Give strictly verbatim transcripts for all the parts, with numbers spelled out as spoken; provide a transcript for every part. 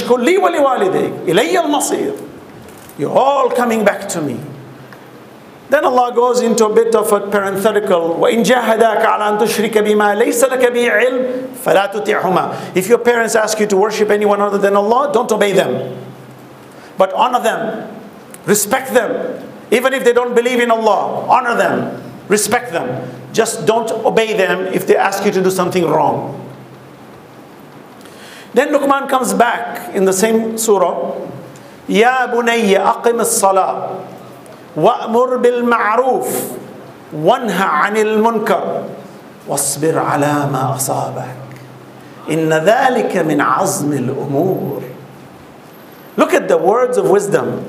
anishkur li wa liwalidayk ilayya al-masir. You're all coming back to me. Then Allah goes into a bit of a parenthetical. وَإِن جَاهَدَاكَ عَلَىٰ أَن تُشْرِكَ بِمَا لَيْسَ لَكَ بِهِ عِلْمٍ فَلَا تُطِعْهُمَا. If your parents ask you to worship anyone other than Allah, don't obey them. But honor them. Respect them. Even if they don't believe in Allah, honor them. Respect them. Just don't obey them if they ask you to do something wrong. Then Luqman comes back in the same surah. يَا بُنَيَّ أَقِمِ الصَّلَاةِ وَأْمُرْ بِالْمَعْرُوفِ وَانْهَ عَنِ الْمُنْكَرِ وَاصْبِرْ عَلَى مَا أَصَابَكَ إِنَّ ذَلِكَ مِنْ عَزْمِ الْأُمُورِ. Look at the words of wisdom.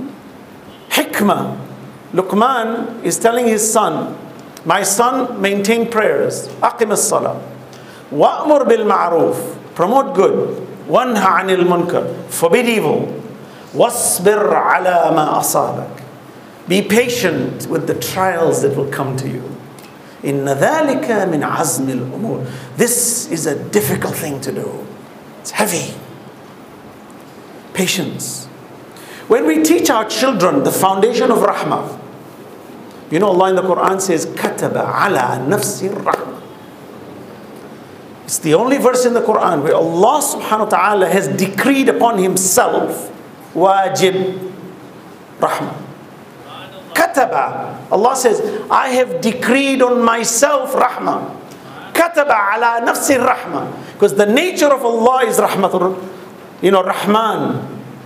Hikmah. Luqman is telling his son, my son, maintain prayers. أَقِمِ الصَّلَاةِ وَأْمُرْ بِالْمَعْرُوفِ. Promote good. وَانْهَ عَنِ الْمُنْكَرِ. Forbid evil. وَاصْبِرْ عَلَى مَا أَصَابَكَ. Be patient with the trials that will come to you. إِنَّ ذَلِكَ مِنْ عَزْمِ الْأُمُورِ. This is a difficult thing to do. It's heavy. Patience. When we teach our children the foundation of rahmah, you know Allah in the Quran says, كَتَبَ عَلَى نَفْسِ الرَّحْمَةِ. It's the only verse in the Quran where Allah subhanahu wa ta'ala has decreed upon himself wajib rahmah. Kataba. Allah says, I have decreed on myself rahmah. Kataba ala nafsi rahmah. Because the nature of Allah is rahmatur, you know, Rahman.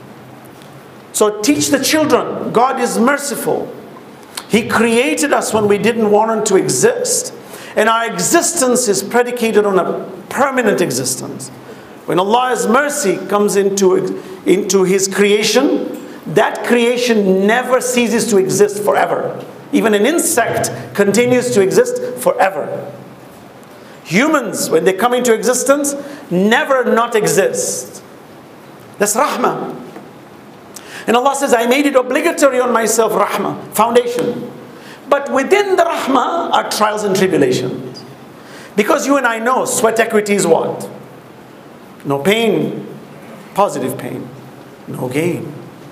So teach the children, God is merciful. He created us when we didn't want to exist. And our existence is predicated on a permanent existence. When Allah's mercy comes into, into His creation, that creation never ceases to exist forever. Even an insect continues to exist forever. Humans, when they come into existence, never not exist. That's rahmah. And Allah says, I made it obligatory on myself, rahmah, foundation. But within the rahmah are trials and tribulations. Because you and I know sweat equity is what? No pain, positive pain, no gain.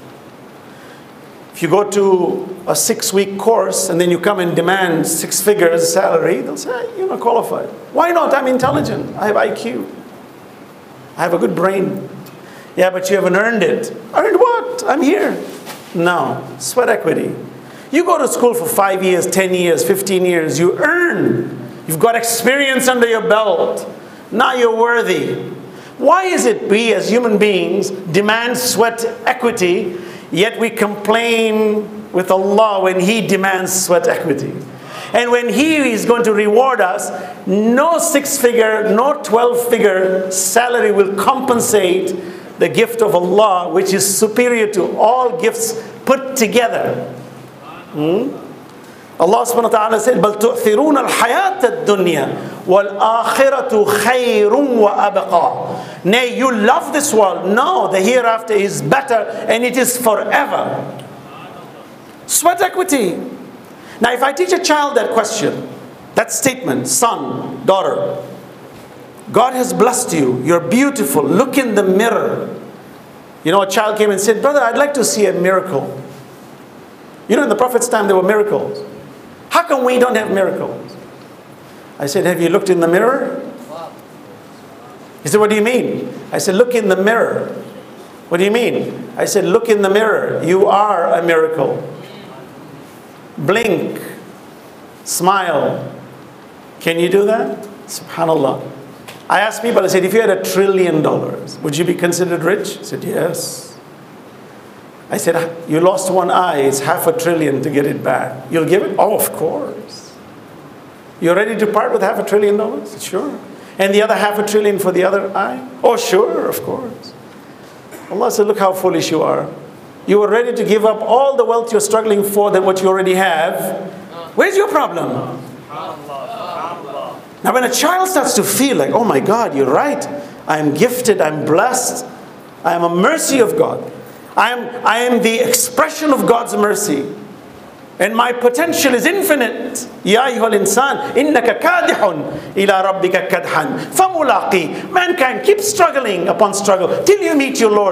If you go to a six-week course and then you come and demand six figures salary, they'll say, you're not qualified. Why not? I'm intelligent. I have I Q. I have a good brain. Yeah, but you haven't earned it. Earned what? I'm here. No. Sweat equity. You go to school for five years, ten years, fifteen years. You earn. You've got experience under your belt. Now you're worthy. Why is it we as human beings demand sweat equity, yet we complain with Allah when He demands sweat equity? And when He is going to reward us, no six-figure, no twelve-figure salary will compensate the gift of Allah, which is superior to all gifts put together. Hmm? Allah subhanahu wa ta'ala said, بَلْ تُؤْثِرُونَ الْحَيَاةَ الدُّنْيَا وَالْآخِرَةُ خَيْرٌ وَأَبْقَى. Nay, you love this world. No, the hereafter is better and it is forever. Sweat equity. Now, if I teach a child that question, that statement, son, daughter, God has blessed you, you're beautiful, look in the mirror. You know, a child came and said, brother, I'd like to see a miracle. You know, in the Prophet's time, there were miracles. How come we don't have miracles? I said, have you looked in the mirror? He said, what do you mean? I said, look in the mirror. What do you mean? I said, look in the mirror. You are a miracle. Blink. Smile. Can you do that? SubhanAllah. I asked people, I said, if you had a trillion dollars, would you be considered rich? He said, yes. I said, you lost one eye, it's half a trillion to get it back. You'll give it? Oh, of course. You're ready to part with half a trillion dollars? Sure. And the other half a trillion for the other eye? Oh, sure, of course. Allah said, look how foolish you are. You were ready to give up all the wealth you're struggling for than what you already have. Where's your problem? Now when a child starts to feel like, oh my God, you're right. I'm gifted, I'm blessed. I am a mercy of God. I am, I am the expression of God's mercy. And my potential is infinite. Ya ayyuhal insan, innaka kadihun ila rabbika kadhan famulaqi. Mankind keeps struggling upon struggle till you meet your Lord.